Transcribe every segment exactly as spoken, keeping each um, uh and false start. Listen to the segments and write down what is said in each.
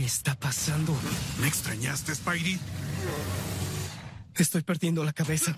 me está pasando? ¿Me extrañaste, Spidey? Estoy perdiendo la cabeza.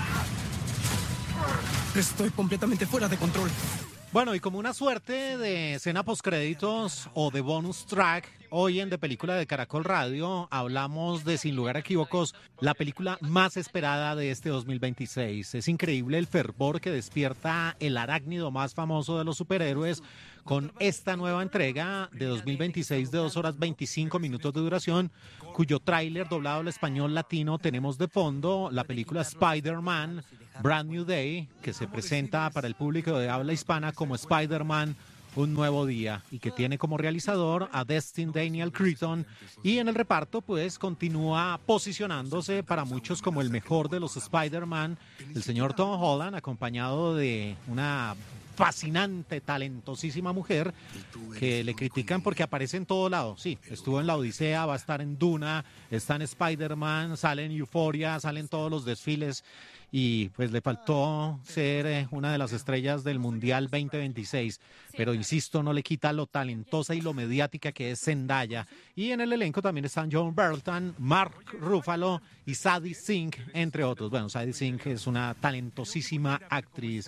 Estoy completamente fuera de control. Bueno, y como una suerte de escena postcréditos o de bonus track, hoy en De Película de Caracol Radio hablamos de, sin lugar a equívocos, la película más esperada de este dos mil veintiséis. Es increíble el fervor que despierta el arácnido más famoso de los superhéroes con esta nueva entrega de dos mil veintiséis de dos horas veinticinco minutos de duración, cuyo tráiler doblado al español latino tenemos de fondo la película Spider-Man Brand New Day, que se presenta para el público de habla hispana como Spider-Man Un Nuevo Día, y que tiene como realizador a Destin Daniel Cretton, y en el reparto pues continúa posicionándose para muchos como el mejor de los Spider-Man, el señor Tom Holland, acompañado de una fascinante, talentosísima mujer que le critican porque aparece en todo lado. Sí, estuvo en La Odisea, va a estar en Duna, está en Spider-Man, sale en Euphoria, salen todos los desfiles, y pues le faltó ser eh, una de las estrellas del Mundial veinte veintiséis, pero insisto, no le quita lo talentosa y lo mediática que es Zendaya. Y en el elenco también están John Bertalton, Mark Ruffalo y Sadie Sink, entre otros. Bueno, Sadie Sink es una talentosísima actriz.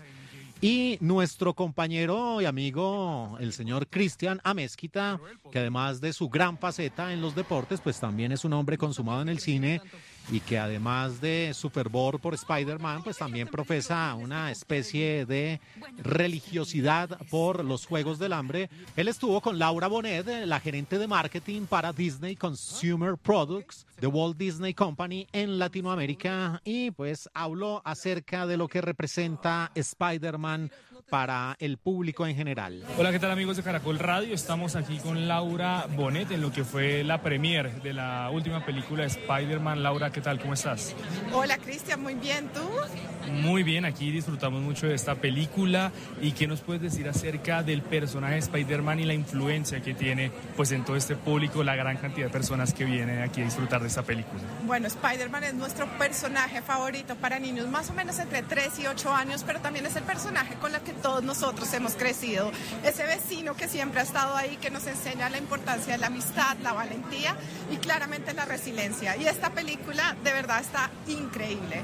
Y nuestro compañero y amigo, el señor Cristian Amezquita, que además de su gran faceta en los deportes, pues también es un hombre consumado en el cine, y que además de su fervor por Spider-Man, pues también profesa una especie de religiosidad por los Juegos del Hambre. Él estuvo con Laura Bonet, la gerente de marketing para Disney Consumer Products, The Walt Disney Company en Latinoamérica, y pues habló acerca de lo que representa Spider-Man para el público en general. Hola, ¿qué tal, amigos de Caracol Radio? Estamos aquí con Laura Bonet en lo que fue la premiere de la última película de Spider-Man. Laura, ¿qué tal? ¿Cómo estás? Hola, Cristian, muy bien, ¿tú? Muy bien, aquí disfrutamos mucho de esta película. ¿Y qué nos puedes decir acerca del personaje de Spider-Man y la influencia que tiene pues en todo este público, la gran cantidad de personas que vienen aquí a disfrutar de esta película? Bueno, Spider-Man es nuestro personaje favorito para niños más o menos entre tres y ocho años, pero también es el personaje con el que todos nosotros hemos crecido. Ese vecino que siempre ha estado ahí, que nos enseña la importancia de la amistad, la valentía y claramente la resiliencia. Y esta película de verdad está increíble.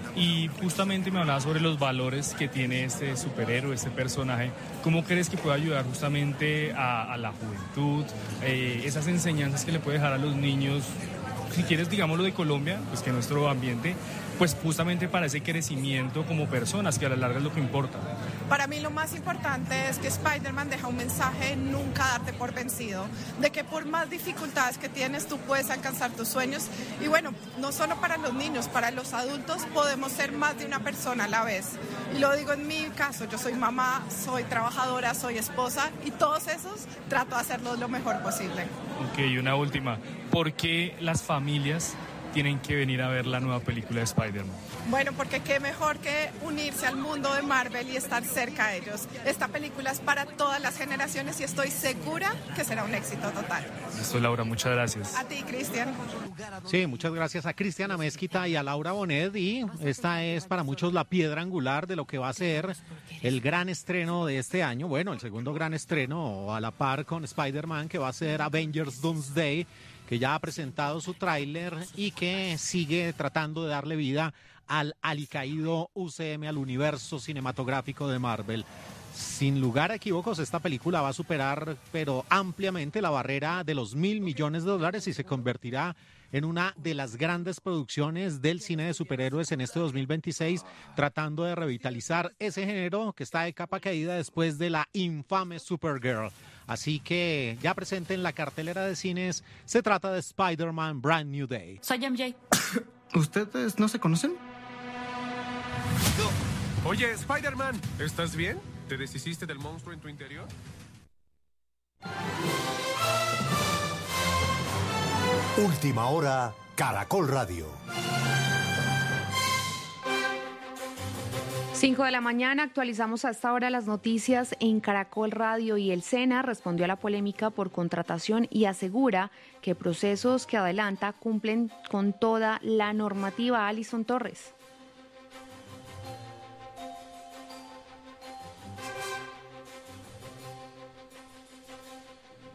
Y justamente me hablaba sobre los valores que tiene este superhéroe, este personaje. ¿Cómo crees que puede ayudar justamente a, a la juventud? Eh, esas enseñanzas que le puede dejar a los niños, si quieres, digámoslo, de Colombia, pues que nuestro ambiente, pues justamente para ese crecimiento como personas, que a la larga es lo que importa. Para mí lo más importante es que Spider-Man deja un mensaje de nunca darte por vencido, de que por más dificultades que tienes tú puedes alcanzar tus sueños. Y bueno, no solo para los niños, para los adultos podemos ser más de una persona a la vez. Y lo digo en mi caso, yo soy mamá, soy trabajadora, soy esposa, y todos esos trato de hacerlos lo mejor posible. Ok, y una última. ¿Por qué las familias tienen que venir a ver la nueva película de Spider-Man? Bueno, porque qué mejor que unirse al mundo de Marvel y estar cerca de ellos. Esta película es para todas las generaciones y estoy segura que será un éxito total. Eso, Laura, muchas gracias. A ti, Cristian. Sí, muchas gracias a Cristian Amezquita y a Laura Bonet, y esta es para muchos la piedra angular de lo que va a ser el gran estreno de este año. Bueno, el segundo gran estreno a la par con Spider-Man, que va a ser Avengers Doomsday, que ya ha presentado su tráiler y que sigue tratando de darle vida al alicaído U C M, al universo cinematográfico de Marvel. Sin lugar a equívocos, esta película va a superar, pero ampliamente, la barrera de los mil millones de dólares y se convertirá en una de las grandes producciones del cine de superhéroes en este dos mil veintiséis, tratando de revitalizar ese género que está de capa caída después de la infame Supergirl. Así que ya presente en la cartelera de cines, se trata de Spider-Man Brand New Day. Soy M J. ¿Ustedes no se conocen? No. Oye, Spider-Man, ¿estás bien? ¿Te deshiciste del monstruo en tu interior? Última hora, Caracol Radio. cinco de la mañana, actualizamos a esta hora las noticias en Caracol Radio, y el SENA respondió a la polémica por contratación y asegura que procesos que adelanta cumplen con toda la normativa. Alison Torres.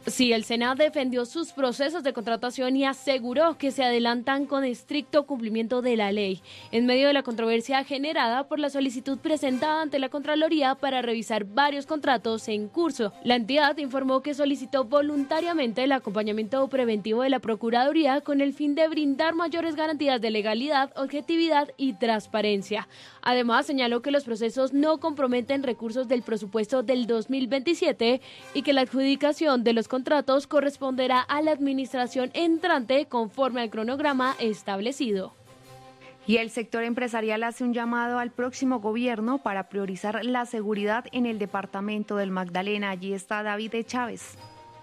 Sí, el SENA defendió sus procesos de contratación y aseguró que se adelantan con estricto cumplimiento de la ley, en medio de la controversia generada por la solicitud presentada ante la Contraloría para revisar varios contratos en curso. La entidad informó que solicitó voluntariamente el acompañamiento preventivo de la Procuraduría con el fin de brindar mayores garantías de legalidad, objetividad y transparencia. Además, señaló que los procesos no comprometen recursos del presupuesto del dos mil veintisiete y que la adjudicación de los contratos corresponderá a la administración entrante conforme al cronograma establecido. Y el sector empresarial hace un llamado al próximo gobierno para priorizar la seguridad en el departamento del Magdalena. Allí está David de Chávez.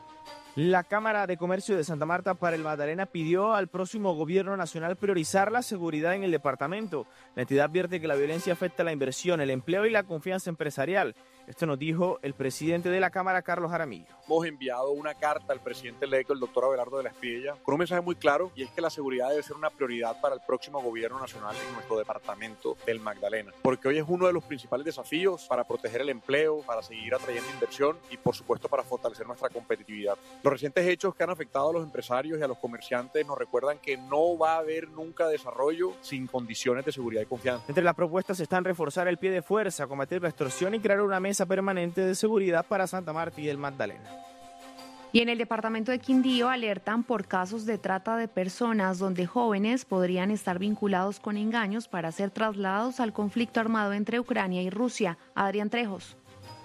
La Cámara de Comercio de Santa Marta para el Magdalena pidió al próximo gobierno nacional priorizar la seguridad en el departamento. La entidad advierte que la violencia afecta la inversión, el empleo y la confianza empresarial. Esto nos dijo el presidente de la Cámara, Carlos Jaramillo. Hemos enviado una carta al presidente electo, el doctor Abelardo de la Espriella, con un mensaje muy claro, y es que la seguridad debe ser una prioridad para el próximo gobierno nacional en nuestro departamento del Magdalena, porque hoy es uno de los principales desafíos para proteger el empleo, para seguir atrayendo inversión y, por supuesto, para fortalecer nuestra competitividad. Los recientes hechos que han afectado a los empresarios y a los comerciantes nos recuerdan que no va a haber nunca desarrollo sin condiciones de seguridad y confianza. Entre las propuestas están reforzar el pie de fuerza, combatir la extorsión y crear una mesa permanente de seguridad para Santa Marta y el Magdalena. Y en el departamento de Quindío alertan por casos de trata de personas donde jóvenes podrían estar vinculados con engaños para ser trasladados al conflicto armado entre Ucrania y Rusia. Adrián Trejos.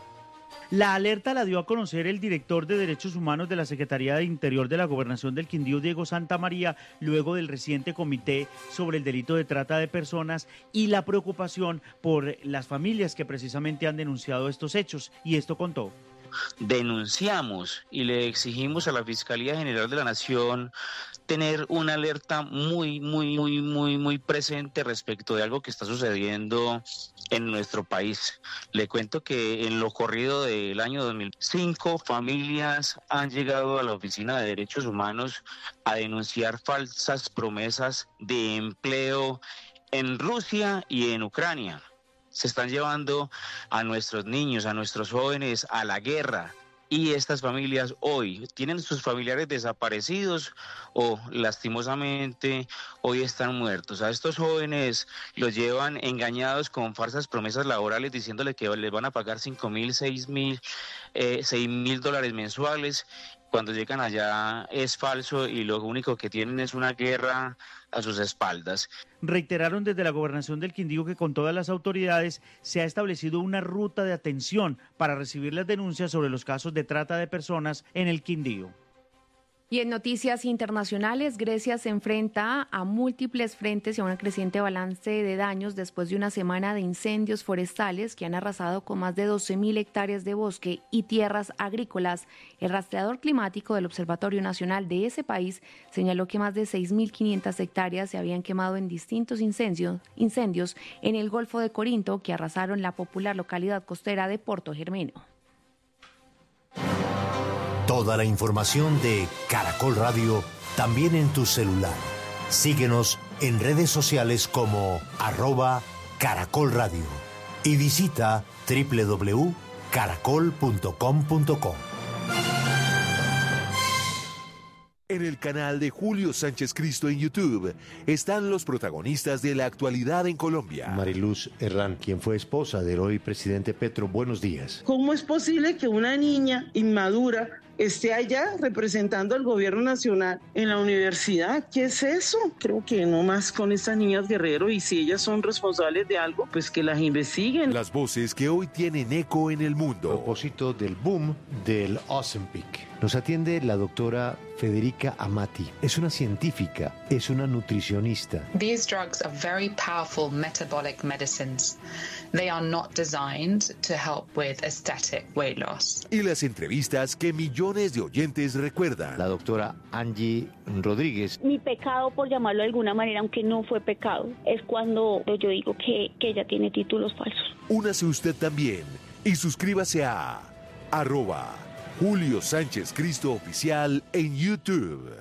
La alerta la dio a conocer el director de Derechos Humanos de la Secretaría de Interior de la Gobernación del Quindío, Diego Santamaría, luego del reciente comité sobre el delito de trata de personas y la preocupación por las familias que precisamente han denunciado estos hechos. Y esto contó. Denunciamos y le exigimos a la Fiscalía General de la Nación tener una alerta muy, muy, muy, muy, muy presente respecto de algo que está sucediendo en nuestro país. Le cuento que en lo corrido del año dos mil cinco, familias han llegado a la Oficina de Derechos Humanos a denunciar falsas promesas de empleo en Rusia y en Ucrania. Se están llevando a nuestros niños, a nuestros jóvenes a la guerra, y estas familias hoy tienen sus familiares desaparecidos o lastimosamente hoy están muertos. A estos jóvenes los llevan engañados con falsas promesas laborales diciéndoles que les van a pagar cinco mil, seis mil, eh, seis mil dólares mensuales. Cuando llegan allá es falso y lo único que tienen es una guerra a sus espaldas. Reiteraron desde la Gobernación del Quindío que con todas las autoridades se ha establecido una ruta de atención para recibir las denuncias sobre los casos de trata de personas en el Quindío. Y en noticias internacionales, Grecia se enfrenta a múltiples frentes y a un creciente balance de daños después de una semana de incendios forestales que han arrasado con más de doce mil hectáreas de bosque y tierras agrícolas. El rastreador climático del Observatorio Nacional de ese país señaló que más de seis mil quinientas hectáreas se habían quemado en distintos incendios, incendios en el Golfo de Corinto que arrasaron la popular localidad costera de Porto Germeno. Toda la información de Caracol Radio también en tu celular. Síguenos en redes sociales como arroba Caracol Radio y visita doble u doble u doble u punto caracol punto com punto co. En el canal de Julio Sánchez Cristo en YouTube están los protagonistas de la actualidad en Colombia. Mariluz Herrán, quien fue esposa del hoy presidente Petro, buenos días. ¿Cómo es posible que una niña inmadura esté allá representando al gobierno nacional en la universidad? ¿Qué es eso? Creo que no más con estas niñas Guerrero, y si ellas son responsables de algo, pues que las investiguen. Las voces que hoy tienen eco en el mundo. A propósito del boom del Ozempic, nos atiende la doctora Federica Amati. Es una científica, es una nutricionista. These drugs are very powerful metabolic medicines. They are not designed to help with aesthetic weight loss. Y las entrevistas que millones de oyentes recuerdan. La doctora Angie Rodríguez. Mi pecado, por llamarlo de alguna manera, aunque no fue pecado, es cuando yo digo que, que ella tiene títulos falsos. Únase usted también y suscríbase a arroba Julio Sánchez Cristo Oficial en YouTube.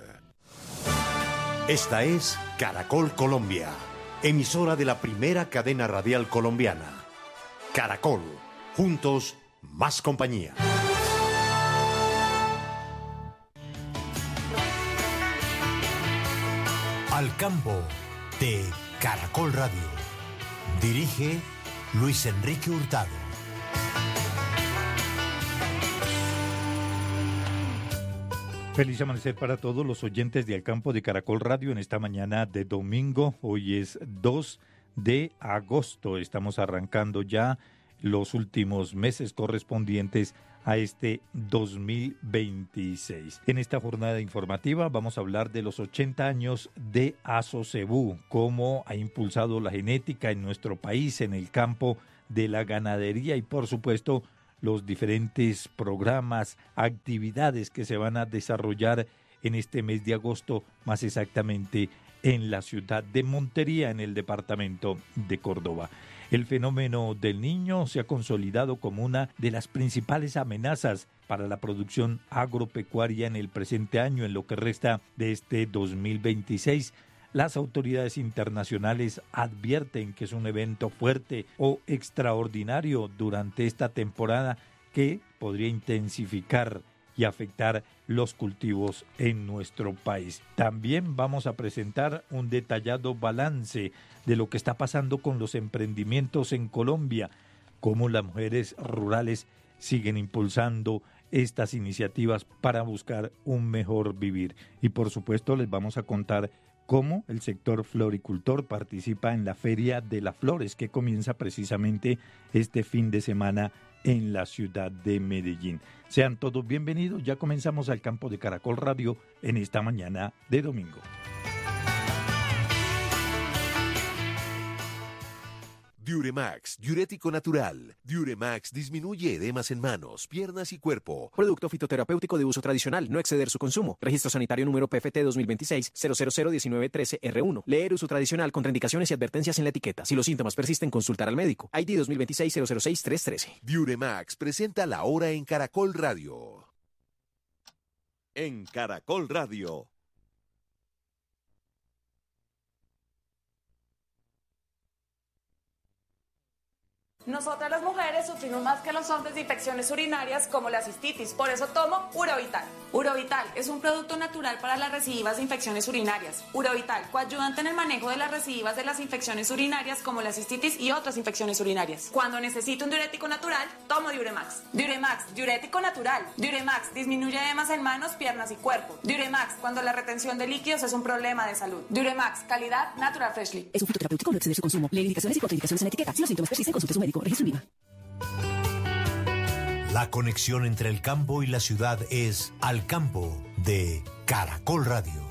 Esta es Caracol Colombia, emisora de la primera cadena radial colombiana. Caracol, juntos, más compañía. Al Campo de Caracol Radio. Dirige Luis Enrique Hurtado. Feliz amanecer para todos los oyentes de Al Campo de Caracol Radio en esta mañana de domingo. Hoy es dos de agosto. Estamos arrancando ya los últimos meses correspondientes a este dos mil veintiséis. En esta jornada informativa vamos a hablar de los ochenta años de Asocebú, cómo ha impulsado la genética en nuestro país en el campo de la ganadería y por supuesto los diferentes programas, actividades que se van a desarrollar en este mes de agosto, más exactamente en la ciudad de Montería, en el departamento de Córdoba. El fenómeno del Niño se ha consolidado como una de las principales amenazas para la producción agropecuaria en el presente año, en lo que resta de este dos mil veintiséis. Las autoridades internacionales advierten que es un evento fuerte o extraordinario durante esta temporada que podría intensificar y afectar los cultivos en nuestro país. También vamos a presentar un detallado balance de lo que está pasando con los emprendimientos en Colombia, cómo las mujeres rurales siguen impulsando estas iniciativas para buscar un mejor vivir. Y por supuesto les vamos a contar cómo el sector floricultor participa en la Feria de las Flores, que comienza precisamente este fin de semana en la ciudad de Medellín. Sean todos bienvenidos, ya comenzamos Al Campo de Caracol Radio en esta mañana de domingo. Diuremax, diurético natural. Diuremax disminuye edemas en manos, piernas y cuerpo. Producto fitoterapéutico de uso tradicional, no exceder su consumo. Registro sanitario número P F T dos mil veintiséis cero cero cero diecinueve trece R uno. Leer uso tradicional, contraindicaciones y advertencias en la etiqueta. Si los síntomas persisten, consultar al médico. I D dos mil veintiséis cero cero seis tres trece. Diuremax presenta la hora en Caracol Radio. En Caracol Radio. Nosotras las mujeres sufrimos más que los hombres de infecciones urinarias como la cistitis, por eso tomo Urovital. Urovital es un producto natural para las recidivas de infecciones urinarias. Urovital, coayudante en el manejo de las recidivas de las infecciones urinarias como la cistitis y otras infecciones urinarias. Cuando necesito un diurético natural, tomo Diuremax. Diuremax, diurético natural. Diuremax disminuye edemas en manos, piernas y cuerpo. Diuremax, cuando la retención de líquidos es un problema de salud. Diuremax, calidad Natural Freshly. Es un fitoterapéutico, no exceder su consumo. Lee indicaciones y contraindicaciones en la etiqueta. Si los síntomas persisten, consulte a su médico. Registro INVIMA. La conexión entre el campo y la ciudad es Al Campo de Caracol Radio.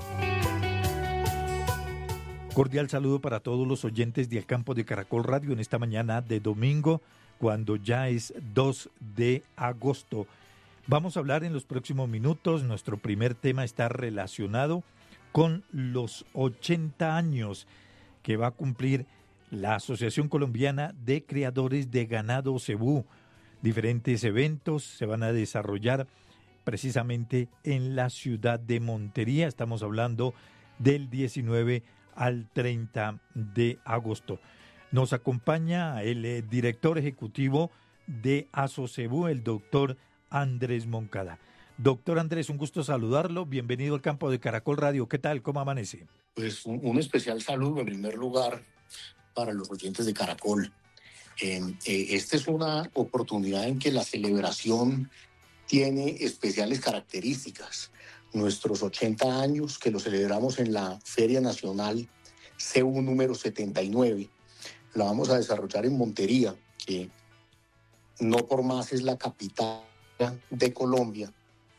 Cordial saludo para todos los oyentes de Al Campo de Caracol Radio en esta mañana de domingo, cuando ya es dos de agosto. Vamos a hablar en los próximos minutos. Nuestro primer tema está relacionado con los ochenta años que va a cumplir la Asociación Colombiana de Criadores de Ganado Cebú. Diferentes eventos se van a desarrollar precisamente en la ciudad de Montería. Estamos hablando del diecinueve al treinta de agosto. Nos acompaña el eh, director ejecutivo de Asocebú, el doctor Andrés Moncada. Doctor Andrés, un gusto saludarlo. Bienvenido al Campo de Caracol Radio. ¿Qué tal? ¿Cómo amanece? Pues un, un especial saludo en primer lugar para los oyentes de Caracol. Eh, eh, esta es una oportunidad en que la celebración tiene especiales características. Nuestros ochenta años, que lo celebramos en la Feria Nacional C U número setenta y nueve, la vamos a desarrollar en Montería, que no por más es la capital de Colombia.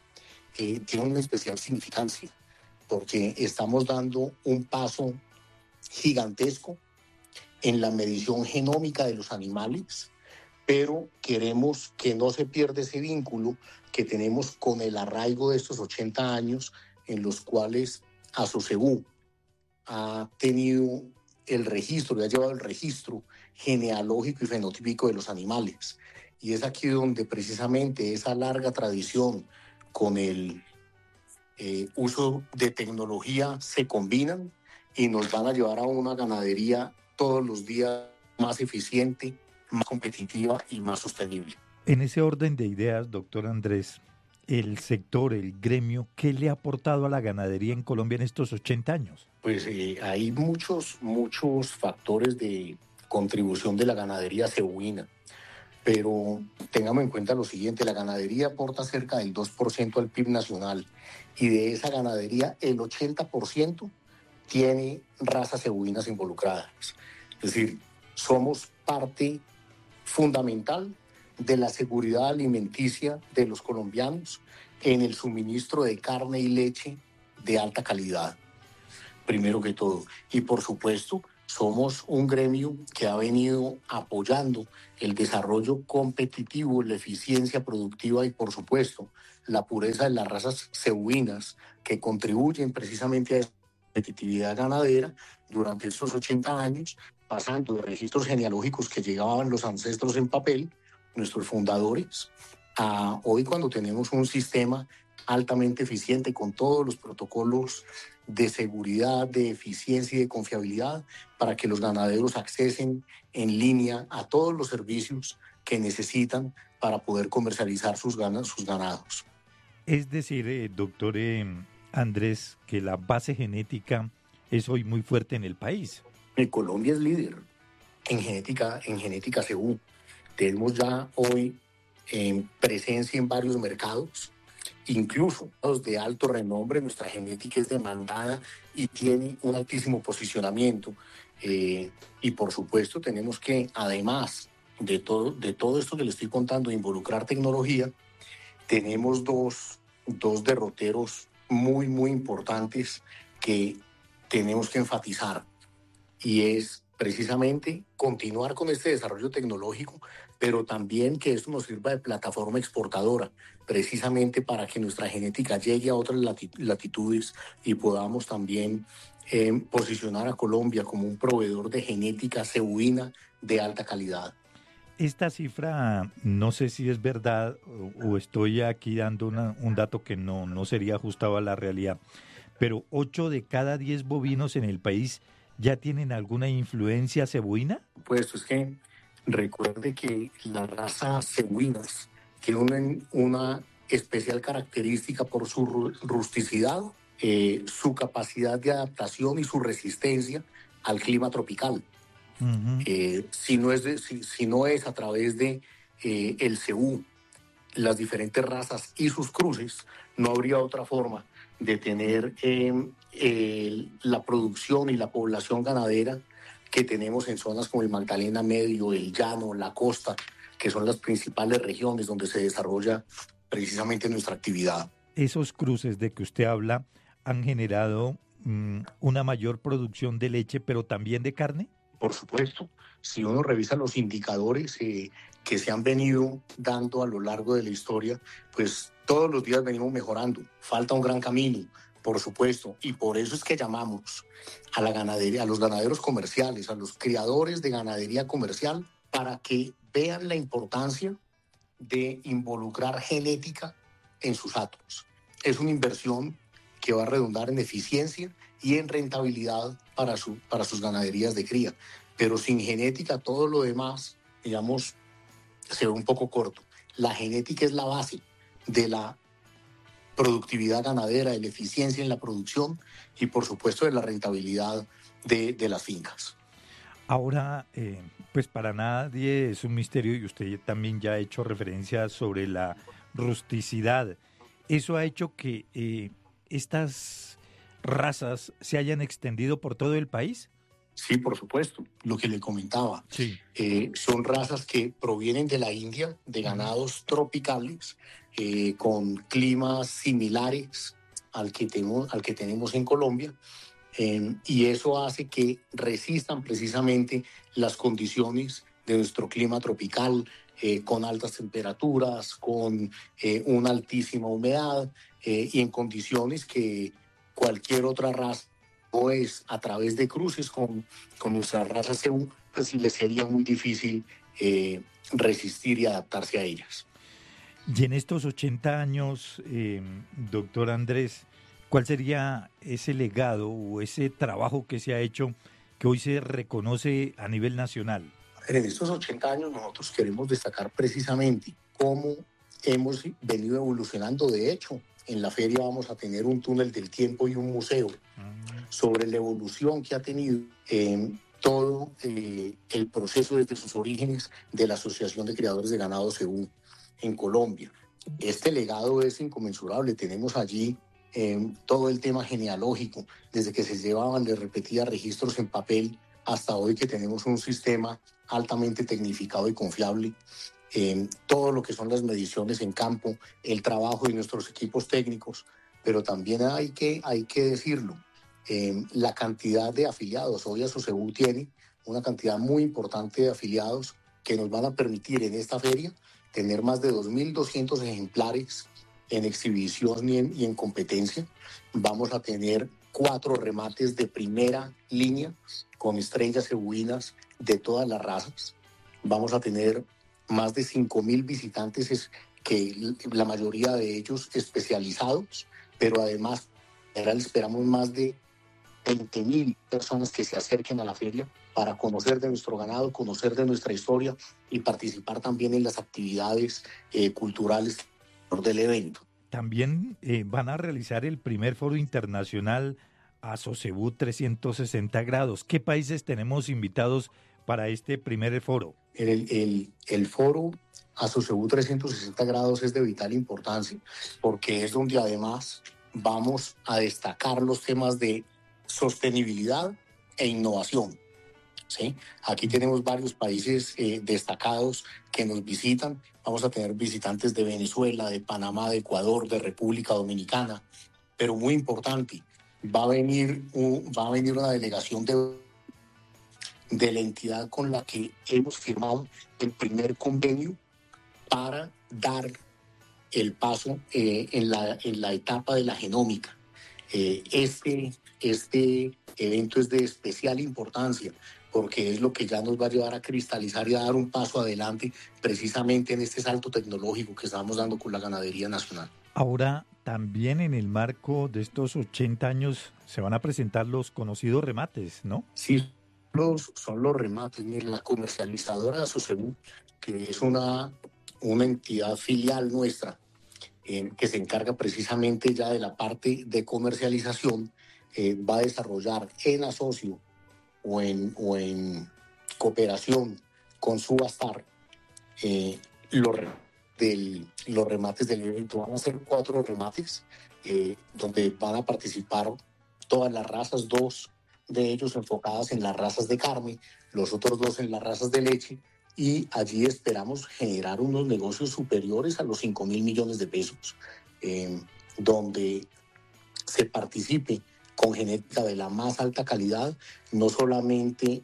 Eh, tiene una especial significancia, porque estamos dando un paso gigantesco en la medición genómica de los animales, pero queremos que no se pierda ese vínculo que tenemos con el arraigo de estos ochenta años en los cuales Asocebú ha tenido el registro, ha llevado el registro genealógico y fenotípico de los animales. Y es aquí donde precisamente esa larga tradición con el eh, uso de tecnología se combinan y nos van a llevar a una ganadería todos los días más eficiente, más competitiva y más sostenible. En ese orden de ideas, doctor Andrés, el sector, el gremio, ¿qué le ha aportado a la ganadería en Colombia en estos ochenta años? Pues eh, hay muchos, muchos factores de contribución de la ganadería cebuina, pero tengamos en cuenta lo siguiente, la ganadería aporta cerca del dos por ciento al P I B nacional y de esa ganadería el ochenta por ciento tiene razas cebuinas involucradas. Es decir, somos parte fundamental de la seguridad alimenticia de los colombianos en el suministro de carne y leche de alta calidad, primero que todo. Y por supuesto, somos un gremio que ha venido apoyando el desarrollo competitivo, la eficiencia productiva y por supuesto la pureza de las razas cebuinas que contribuyen precisamente a esa competitividad ganadera durante estos ochenta años, pasando de registros genealógicos que llegaban los ancestros en papel, nuestros fundadores, a hoy cuando tenemos un sistema altamente eficiente con todos los protocolos de seguridad, de eficiencia y de confiabilidad para que los ganaderos accesen en línea a todos los servicios que necesitan para poder comercializar sus, ganas, sus ganados. Es decir, eh, doctor eh, Andrés, que la base genética es hoy muy fuerte en el país. Colombia es líder en genética, en genética cebú. Tenemos ya hoy eh, presencia en varios mercados, incluso los de alto renombre. Nuestra genética es demandada y tiene un altísimo posicionamiento. Eh, y por supuesto tenemos que, además de todo, de todo esto que le estoy contando, involucrar tecnología, tenemos dos, dos derroteros muy, muy importantes que tenemos que enfatizar. Y es precisamente continuar con este desarrollo tecnológico, pero también que esto nos sirva de plataforma exportadora, precisamente para que nuestra genética llegue a otras latitudes y podamos también eh, posicionar a Colombia como un proveedor de genética cebuina de alta calidad. Esta cifra, no sé si es verdad o, o estoy aquí dando una, un dato que no, no sería ajustado a la realidad, pero ocho de cada diez bovinos en el país ¿ya tienen alguna influencia cebuina? Pues es que recuerde que las razas cebuinas tienen una especial característica por su rusticidad, eh, su capacidad de adaptación y su resistencia al clima tropical. Uh-huh. Eh, si, no es de, si, si no es a través de eh, el cebú, las diferentes razas y sus cruces, no habría otra forma de tener eh, eh, la producción y la población ganadera que tenemos en zonas como el Magdalena Medio, el Llano, la Costa, que son las principales regiones donde se desarrolla precisamente nuestra actividad. Esos cruces de que usted habla han generado mmm, una mayor producción de leche, pero también de carne. Por supuesto, si uno revisa los indicadores eh, que se han venido dando a lo largo de la historia, pues todos los días venimos mejorando. Falta un gran camino, por supuesto, y por eso es que llamamos a la ganadería, a los ganaderos comerciales, a los criadores de ganadería comercial, para que vean la importancia de involucrar genética en sus hatos. Es una inversión que va a redundar en eficiencia y en rentabilidad para, su, para sus ganaderías de cría. Pero sin genética todo lo demás, digamos, se ve un poco corto. La genética es la base de la productividad ganadera, de la eficiencia en la producción y por supuesto de la rentabilidad de, de las fincas. Ahora, eh, pues para nadie es un misterio y usted también ya ha hecho referencia sobre la rusticidad. ¿Eso ha hecho que eh, estas razas se hayan extendido por todo el país? Sí, por supuesto, lo que le comentaba. Sí. Eh, son razas que provienen de la India, de ganados tropicales, eh, con climas similares al que, tenemos, al que tenemos en Colombia, eh, y eso hace que resistan precisamente las condiciones de nuestro clima tropical, eh, con altas temperaturas, con eh, una altísima humedad, eh, y en condiciones que cualquier otra raza o es a través de cruces con, con nuestra raza cebú, pues le sería muy difícil eh, resistir y adaptarse a ellas. Y en estos ochenta años, eh, doctor Andrés, ¿cuál sería ese legado o ese trabajo que se ha hecho que hoy se reconoce a nivel nacional? En estos ochenta años nosotros queremos destacar precisamente cómo hemos venido evolucionando. De hecho, en la feria vamos a tener un túnel del tiempo y un museo sobre la evolución que ha tenido eh, todo eh, el proceso desde sus orígenes de la Asociación de Criadores de Ganado Cebú en Colombia. Este legado es inconmensurable. Tenemos allí eh, todo el tema genealógico, desde que se llevaban de repetidas registros en papel hasta hoy que tenemos un sistema altamente tecnificado y confiable. Eh, todo lo que son las mediciones en campo, el trabajo de nuestros equipos técnicos, pero también hay que, hay que decirlo, eh, la cantidad de afiliados. Hoy Asocebú tiene una cantidad muy importante de afiliados que nos van a permitir en esta feria tener más de dos mil doscientos ejemplares en exhibición y en, y en competencia. Vamos a tener cuatro remates de primera línea con estrellas cebuinas de todas las razas. Vamos a tener más de cinco mil visitantes, que la mayoría de ellos especializados, pero además en general esperamos más de veinte mil personas que se acerquen a la feria para conocer de nuestro ganado, conocer de nuestra historia y participar también en las actividades eh, culturales del evento. También eh, van a realizar el primer foro internacional Asocebú trescientos sesenta grados. ¿Qué países tenemos invitados para este primer foro? El, el, el foro Asocebú trescientos sesenta grados es de vital importancia porque es donde además vamos a destacar los temas de sostenibilidad e innovación. ¿Sí? Aquí tenemos varios países eh, destacados que nos visitan. Vamos a tener visitantes de Venezuela, de Panamá, de Ecuador, de República Dominicana. Pero muy importante, va a venir, un, va a venir una delegación de, de la entidad con la que hemos firmado el primer convenio para dar el paso eh, en, la, en la etapa de la genómica. Eh, este, este evento es de especial importancia porque es lo que ya nos va a llevar a cristalizar y a dar un paso adelante precisamente en este salto tecnológico que estamos dando con la ganadería nacional. Ahora, también en el marco de estos ochenta años se van a presentar los conocidos remates, ¿no? Sí, los, son los remates. Mira, la comercializadora de Asocebú, que es una, una entidad filial nuestra, eh, que se encarga precisamente ya de la parte de comercialización, eh, va a desarrollar en asocio o en, o en cooperación con Subastar eh, los, del, los remates del evento. Van a ser cuatro remates eh, donde van a participar todas las razas, dos de ellos enfocadas en las razas de carne, los otros dos en las razas de leche, y allí esperamos generar unos negocios superiores a los cinco mil millones de pesos, eh, donde se participe con genética de la más alta calidad, no solamente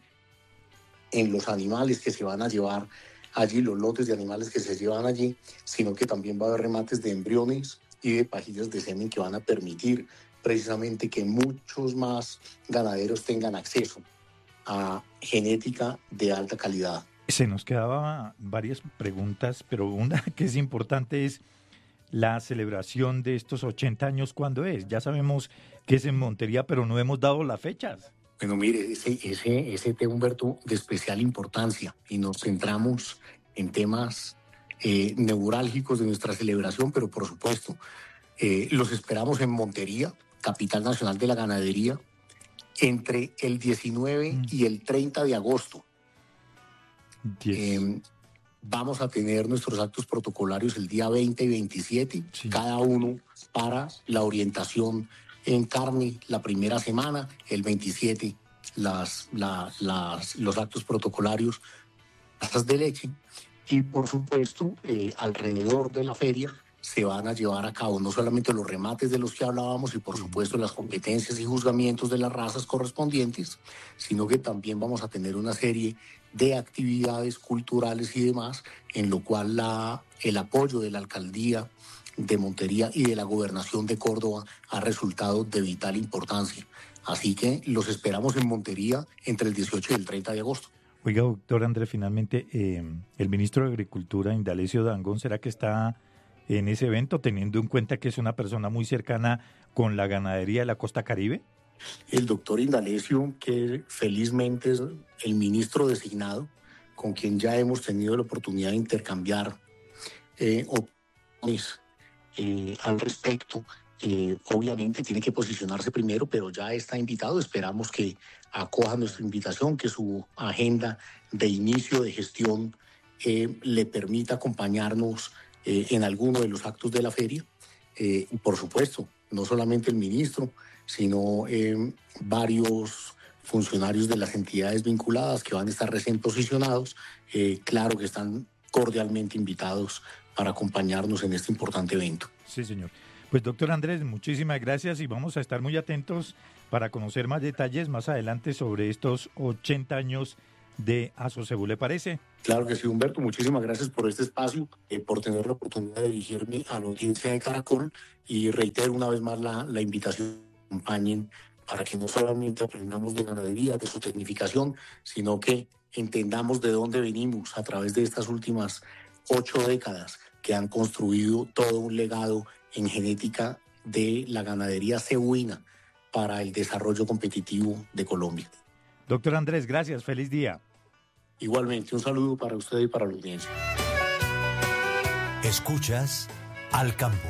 en los animales que se van a llevar allí, los lotes de animales que se llevan allí, sino que también va a haber remates de embriones y de pajillas de semen que van a permitir precisamente que muchos más ganaderos tengan acceso a genética de alta calidad. Se nos quedaban varias preguntas, pero una que es importante es la celebración de estos ochenta años, ¿cuándo es? Ya sabemos que es en Montería, pero no hemos dado las fechas. Bueno, mire, ese, ese, ese tema, Humberto, de especial importancia, y nos centramos en temas eh, neurálgicos de nuestra celebración, pero por supuesto, eh, los esperamos en Montería, capital nacional de la ganadería, entre el diecinueve mm. y el treinta de agosto. Eh, vamos a tener nuestros actos protocolarios el día veinte y veintisiete, sí. Cada uno para la orientación en carne la primera semana, el veintisiete las, la, las, los actos protocolarios, razas de leche, y por supuesto eh, alrededor de la feria se van a llevar a cabo no solamente los remates de los que hablábamos y por supuesto las competencias y juzgamientos de las razas correspondientes, sino que también vamos a tener una serie de actividades culturales y demás, en lo cual la, el apoyo de la alcaldía de Montería y de la gobernación de Córdoba ha resultado de vital importancia. Así que los esperamos en Montería entre el dieciocho y el treinta de agosto. Oiga, doctor Andrés, finalmente, eh, el ministro de Agricultura, Indalecio Dangond, ¿será que está en ese evento, teniendo en cuenta que es una persona muy cercana con la ganadería de la costa Caribe? El doctor Indalecio, que felizmente es el ministro designado, con quien ya hemos tenido la oportunidad de intercambiar eh, opiniones eh, al respecto. Eh, obviamente tiene que posicionarse primero, pero ya está invitado. Esperamos que acoja nuestra invitación, que su agenda de inicio de gestión eh, le permita acompañarnos eh, en alguno de los actos de la feria. Eh, y por supuesto, no solamente el ministro, sino eh, varios funcionarios de las entidades vinculadas que van a estar recién posicionados, eh, claro que están cordialmente invitados para acompañarnos en este importante evento. Sí, señor. Pues doctor Andrés, muchísimas gracias y vamos a estar muy atentos para conocer más detalles más adelante sobre estos ochenta años de Asocebú, ¿le parece? Claro que sí, Humberto, muchísimas gracias por este espacio, eh, por tener la oportunidad de dirigirme a la audiencia de Caracol y reitero una vez más la, la invitación, acompañen para que no solamente aprendamos de ganadería, de su tecnificación, sino que entendamos de dónde venimos a través de estas últimas ocho décadas que han construido todo un legado en genética de la ganadería cebuina para el desarrollo competitivo de Colombia. Doctor Andrés, gracias, feliz día. Igualmente, un saludo para usted y para la audiencia. Escuchas Al Campo.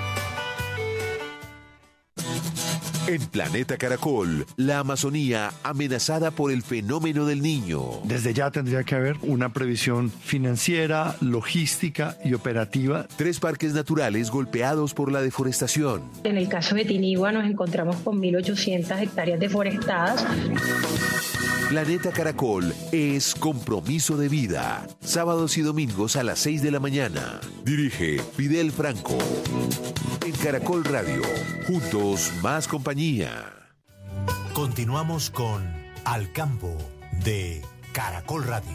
En Planeta Caracol, la Amazonía amenazada por el fenómeno del Niño. Desde ya tendría que haber una previsión financiera, logística y operativa. Tres parques naturales golpeados por la deforestación. En el caso de Tinigua nos encontramos con mil ochocientas hectáreas deforestadas. Planeta Caracol es compromiso de vida. Sábados y domingos a las seis de la mañana. Dirige Fidel Franco. En Caracol Radio, juntos más compañía. Continuamos con Al Campo de Caracol Radio.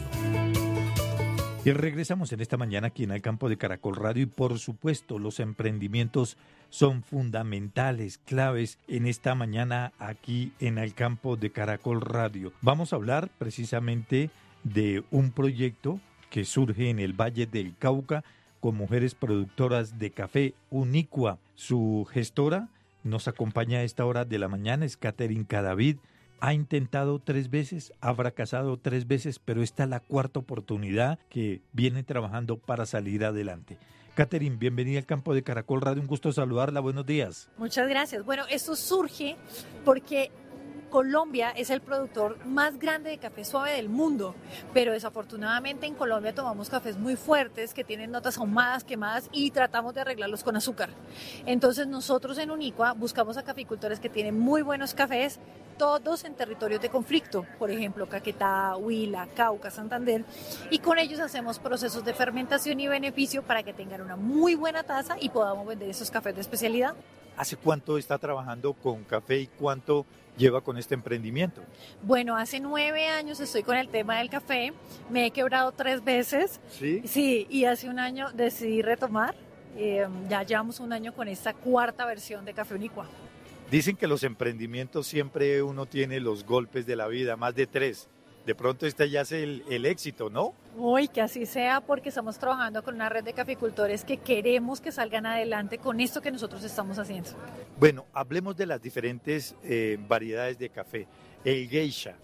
Y regresamos en esta mañana aquí en Al Campo de Caracol Radio y por supuesto los emprendimientos son fundamentales, claves en esta mañana aquí en Al Campo de Caracol Radio. Vamos a hablar precisamente de un proyecto que surge en el Valle del Cauca con mujeres productoras de café, Unicua. Su gestora nos acompaña a esta hora de la mañana, es Catherine Cadavid. Ha intentado tres veces, ha fracasado tres veces, pero esta es la cuarta oportunidad que viene trabajando para salir adelante. Catherine, bienvenida al Campo de Caracol Radio, un gusto saludarla, buenos días. Muchas gracias. Bueno, esto surge porque Colombia es el productor más grande de café suave del mundo, pero desafortunadamente en Colombia tomamos cafés muy fuertes que tienen notas ahumadas, quemadas y tratamos de arreglarlos con azúcar. Entonces nosotros en Unicua buscamos a caficultores que tienen muy buenos cafés, todos en territorios de conflicto, por ejemplo Caquetá, Huila, Cauca, Santander, y con ellos hacemos procesos de fermentación y beneficio para que tengan una muy buena taza y podamos vender esos cafés de especialidad. ¿Hace cuánto está trabajando con café y cuánto lleva con este emprendimiento? Bueno, hace nueve años estoy con el tema del café, me he quebrado tres veces. ¿Sí? Sí, y hace un año decidí retomar, eh, ya llevamos un año con esta cuarta versión de Café Unicua. Dicen que los emprendimientos siempre uno tiene los golpes de la vida, más de tres. De pronto este ya es el, el éxito, ¿no? Uy, que así sea, porque estamos trabajando con una red de caficultores que queremos que salgan adelante con esto que nosotros estamos haciendo. Bueno, hablemos de las diferentes eh, variedades de café. El geisha,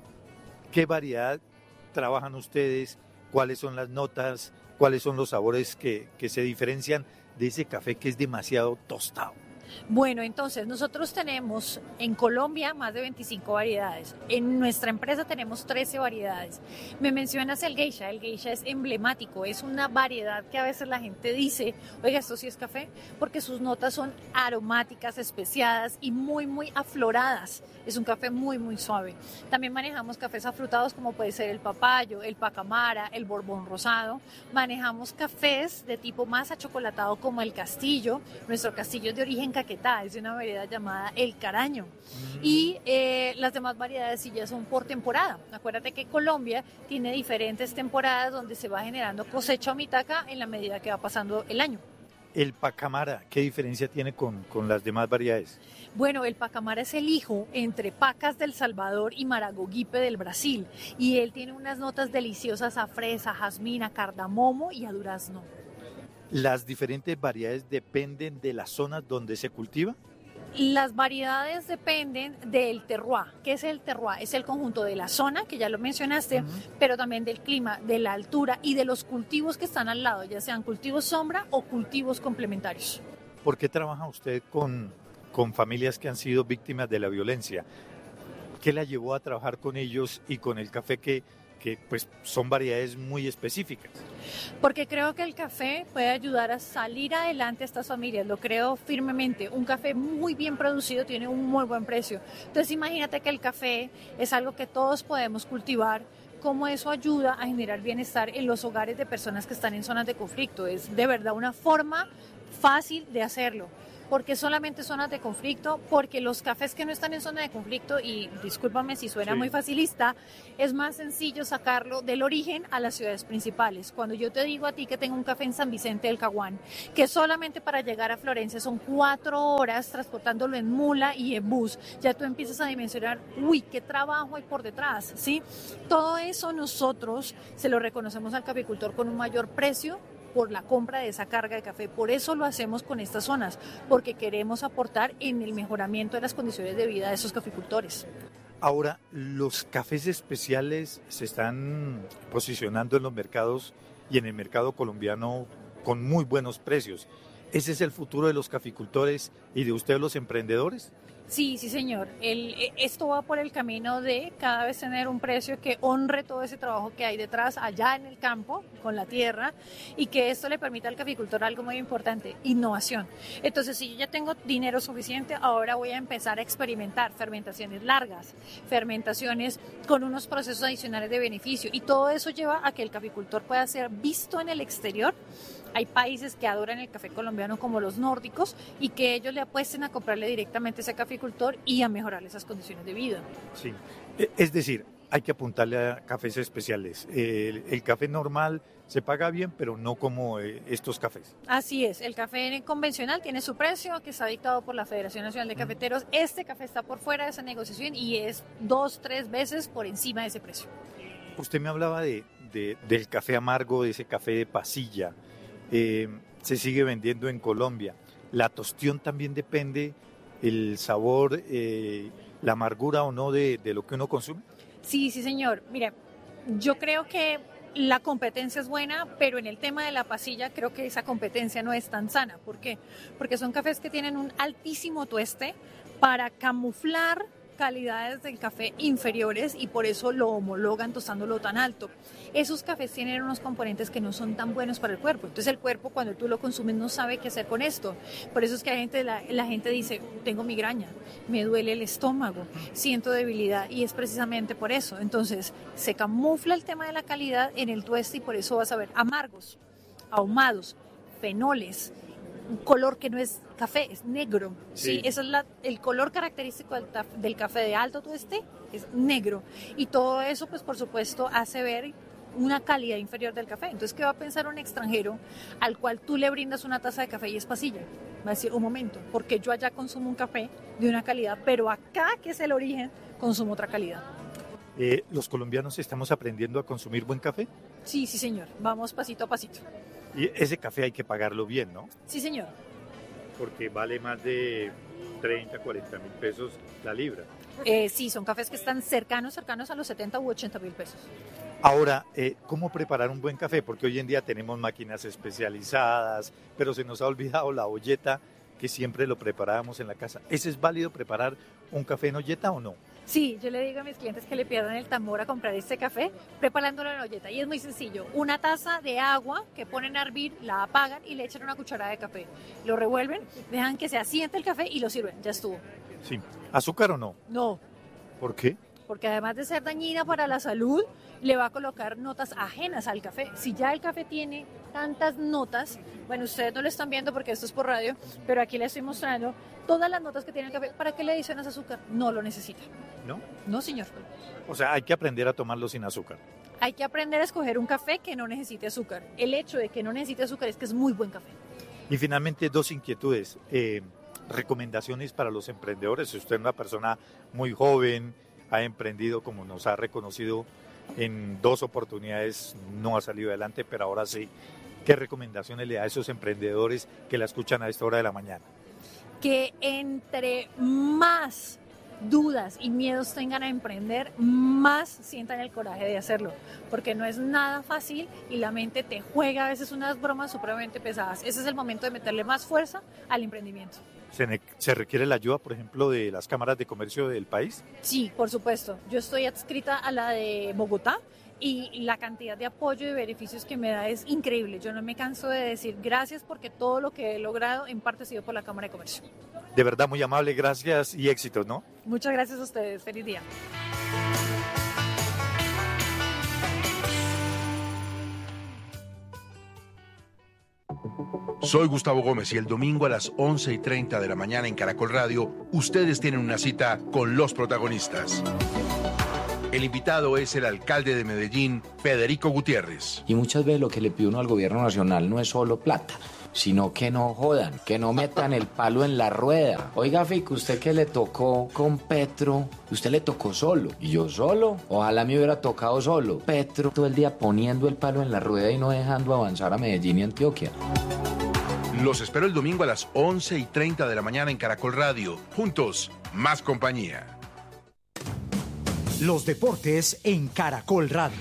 ¿qué variedad trabajan ustedes? ¿Cuáles son las notas? ¿Cuáles son los sabores que, que se diferencian de ese café que es demasiado tostado? Bueno, entonces nosotros tenemos en Colombia más de veinticinco variedades. En nuestra empresa tenemos trece variedades. Me mencionas el geisha. El geisha es emblemático. Es una variedad que a veces la gente dice, oiga, esto sí es café, porque sus notas son aromáticas, especiadas y muy, muy afloradas. Es un café muy, muy suave. También manejamos cafés afrutados como puede ser el papayo, el pacamara, el borbón rosado. Manejamos cafés de tipo más achocolatado como el castillo. Nuestro castillo es de origen Caquetá, es de una variedad llamada el caraño. Mm. Y eh, las demás variedades sí ya son por temporada. Acuérdate que Colombia tiene diferentes temporadas donde se va generando cosecha o mitaca en la medida que va pasando el año. El pacamara, ¿qué diferencia tiene con, con las demás variedades? Bueno, el pacamara es el hijo entre pacas del Salvador y maragogipe del Brasil. Y él tiene unas notas deliciosas a fresa, jazmín, a cardamomo y a durazno. ¿Las diferentes variedades dependen de las zonas donde se cultiva? Las variedades dependen del terroir. ¿Qué es el terroir? Es el conjunto de la zona, que ya lo mencionaste, uh-huh. pero también del clima, de la altura y de los cultivos que están al lado, ya sean cultivos sombra o cultivos complementarios. ¿por qué trabaja usted con, con familias que han sido víctimas de la violencia? ¿Qué la llevó a trabajar con ellos y con el café que, que pues, son variedades muy específicas? Porque creo que el café puede ayudar a salir adelante a estas familias, lo creo firmemente. Un café muy bien producido tiene un muy buen precio. Entonces imagínate que el café es algo que todos podemos cultivar, cómo eso ayuda a generar bienestar en los hogares de personas que están en zonas de conflicto. Es de verdad una forma fácil de hacerlo. ¿Por qué solamente zonas de conflicto? Porque los cafés que no están en zona de conflicto, y discúlpame si suena sí. muy facilista, es más sencillo sacarlo del origen a las ciudades principales. Cuando yo te digo a ti que tengo un café en San Vicente del Caguán, que solamente para llegar a Florencia son cuatro horas transportándolo en mula y en bus, ya tú empiezas a dimensionar, uy, qué trabajo hay por detrás, ¿sí? Todo eso nosotros se lo reconocemos al caficultor con un mayor precio por la compra de esa carga de café. Por eso lo hacemos con estas zonas, porque queremos aportar en el mejoramiento de las condiciones de vida de esos caficultores. Ahora, los cafés especiales se están posicionando en los mercados y en el mercado colombiano con muy buenos precios. ¿Ese es el futuro de los caficultores y de ustedes los emprendedores? Sí, sí señor. El, esto va por el camino de cada vez tener un precio que honre todo ese trabajo que hay detrás, allá en el campo, con la tierra, y que esto le permita al caficultor algo muy importante, innovación. Entonces, si yo ya tengo dinero suficiente, ahora voy a empezar a experimentar fermentaciones largas, fermentaciones con unos procesos adicionales de beneficio, y todo eso lleva a que el caficultor pueda ser visto en el exterior. Hay países que adoran el café colombiano como los nórdicos y que ellos le apuesten a comprarle directamente a ese caficultor y a mejorar esas condiciones de vida. Sí, es decir, hay que apuntarle a cafés especiales. El, el café normal se paga bien, pero no como estos cafés. Así es, el café convencional tiene su precio que está dictado por la Federación Nacional de Cafeteros. Este café está por fuera de esa negociación y es dos, tres veces por encima de ese precio. Usted me hablaba de, de, del café amargo, de ese café de pasilla. Eh, se sigue vendiendo en Colombia. La tostión también depende el sabor, eh, la amargura o no de, de lo que uno consume. Sí, sí señor. Mire, yo creo que la competencia es buena, pero en el tema de la pasilla creo que esa competencia no es tan sana. ¿Por qué? Porque son cafés que tienen un altísimo tueste para camuflar calidades del café inferiores y por eso lo homologan tostándolo tan alto. Esos cafés tienen unos componentes que no son tan buenos para el cuerpo, entonces el cuerpo cuando tú lo consumes no sabe qué hacer con esto. Por eso es que la gente, la, la gente dice, tengo migraña, me duele el estómago, siento debilidad, y es precisamente por eso. Entonces se camufla el tema de la calidad en el tueste y por eso vas a ver amargos, ahumados, fenoles, un color que no es café, es negro. Sí, sí ese es la, el color característico del, del café de alto tueste, es negro. Y todo eso, pues por supuesto, hace ver una calidad inferior del café. Entonces, ¿qué va a pensar un extranjero al cual tú le brindas una taza de café y es pasilla? Va a decir, un momento, porque yo allá consumo un café de una calidad, pero acá, que es el origen, consumo otra calidad. Eh, ¿Los colombianos estamos aprendiendo a consumir buen café? Sí, sí, señor. Vamos pasito a pasito. Y ese café hay que pagarlo bien, ¿no? Sí, señor. Porque vale más de treinta, cuarenta mil pesos la libra. Eh, sí, son cafés que están cercanos, cercanos a los setenta u ochenta mil pesos. Ahora, eh, ¿cómo preparar un buen café? Porque hoy en día tenemos máquinas especializadas, pero se nos ha olvidado la olleta que siempre lo preparábamos en la casa. ¿Ese es válido preparar un café en olleta o no? Sí, yo le digo a mis clientes que le pierdan el tambor a comprar este café preparándolo en olleta. Y es muy sencillo. Una taza de agua que ponen a hervir, la apagan y le echan una cucharada de café. Lo revuelven, dejan que se asiente el café y lo sirven. Ya estuvo. Sí. ¿Azúcar o no? No. ¿Por qué? Porque además de ser dañina para la salud, le va a colocar notas ajenas al café. Si ya el café tiene tantas notas, bueno, ustedes no lo están viendo porque esto es por radio, pero aquí les estoy mostrando todas las notas que tiene el café. ¿Para qué le adicionas azúcar? No lo necesita. ¿No? No, señor. O sea, hay que aprender a tomarlo sin azúcar. Hay que aprender a escoger un café que no necesite azúcar. El hecho de que no necesite azúcar es que es muy buen café. Y finalmente, dos inquietudes. Eh, recomendaciones para los emprendedores. Si usted es una persona muy joven, ha emprendido, como nos ha reconocido en dos oportunidades, no ha salido adelante, pero ahora sí. ¿Qué recomendaciones le da a esos emprendedores que la escuchan a esta hora de la mañana? Que entre más dudas y miedos tengan a emprender, más sientan el coraje de hacerlo, porque no es nada fácil y la mente te juega a veces unas bromas supremamente pesadas. Ese es el momento de meterle más fuerza al emprendimiento. ¿Se, ne- ¿Se requiere la ayuda, por ejemplo, de las cámaras de comercio del país? Sí, por supuesto. Yo estoy adscrita a la de Bogotá y la cantidad de apoyo y beneficios que me da es increíble. Yo no me canso de decir gracias porque todo lo que he logrado en parte ha sido por la Cámara de Comercio. De verdad, muy amable, gracias y éxitos, ¿no? Muchas gracias a ustedes. Feliz día. Soy Gustavo Gómez y el domingo a las once y treinta de la mañana en Caracol Radio, ustedes tienen una cita con los protagonistas. El invitado es el alcalde de Medellín, Federico Gutiérrez. Y muchas veces lo que le pide uno al gobierno nacional no es solo plata, sino que no jodan, que no metan el palo en la rueda. Oiga, Fico, usted que le tocó con Petro, usted le tocó solo. Y yo solo, ojalá me hubiera tocado solo. Petro todo el día poniendo el palo en la rueda y no dejando avanzar a Medellín y Antioquia. Los espero el domingo a las once y treinta de la mañana en Caracol Radio. Juntos, más compañía. Los deportes en Caracol Radio.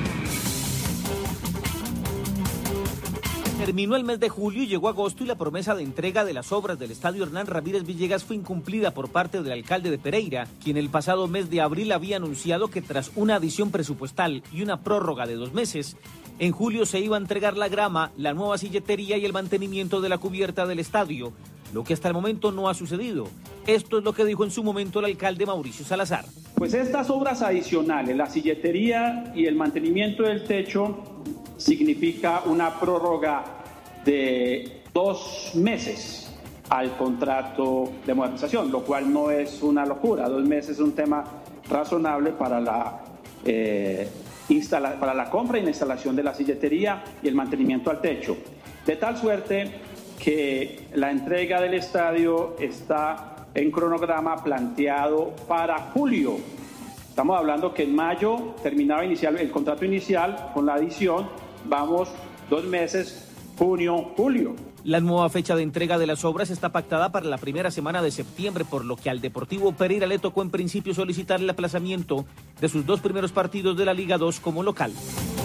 Terminó el mes de julio y llegó agosto y la promesa de entrega de las obras del estadio Hernán Ramírez Villegas fue incumplida por parte del alcalde de Pereira, quien el pasado mes de abril había anunciado que tras una adición presupuestal y una prórroga de dos meses, en julio se iba a entregar la grama, la nueva silletería y el mantenimiento de la cubierta del estadio, lo que hasta el momento no ha sucedido. Esto es lo que dijo en su momento el alcalde Mauricio Salazar. Pues estas obras adicionales, la silletería y el mantenimiento del techo, significa una prórroga de dos meses al contrato de modernización, lo cual no es una locura. Dos meses es un tema razonable para la, eh, instala- para la compra y la instalación de la silletería y el mantenimiento al techo. De tal suerte que la entrega del estadio está en cronograma planteado para julio. Estamos hablando que en mayo terminaba inicial, el contrato inicial con la adición, vamos dos meses, junio, julio. La nueva fecha de entrega de las obras está pactada para la primera semana de septiembre, por lo que al Deportivo Pereira le tocó en principio solicitar el aplazamiento de sus dos primeros partidos de la Liga dos como local.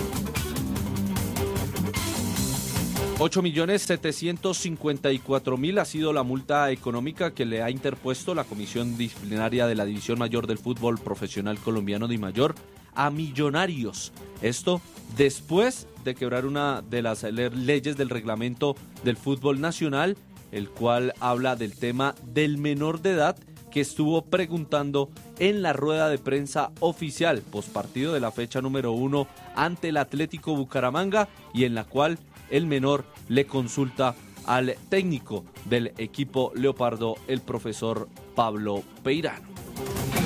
ocho millones setecientos cincuenta y cuatro mil ha sido la multa económica que le ha interpuesto la Comisión Disciplinaria de la División Mayor del Fútbol Profesional Colombiano DIMAYOR a Millonarios. Esto después de quebrar una de las leyes del reglamento del fútbol nacional, el cual habla del tema del menor de edad que estuvo preguntando en la rueda de prensa oficial postpartido de la fecha número uno ante el Atlético Bucaramanga, y en la cual el menor le consulta al técnico del equipo Leopardo, el profesor Pablo Peirano.